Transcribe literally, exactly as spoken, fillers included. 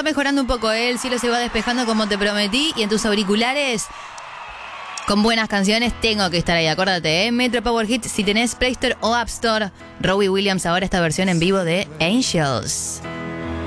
mejorando un poco, ¿eh? El cielo se va despejando como te prometí. Y en tus auriculares, con buenas canciones, tengo que estar ahí. Acuérdate, ¿eh? Metro Power Hits, si tenés Play Store o App Store. Robbie Williams, ahora esta versión en vivo de Angels.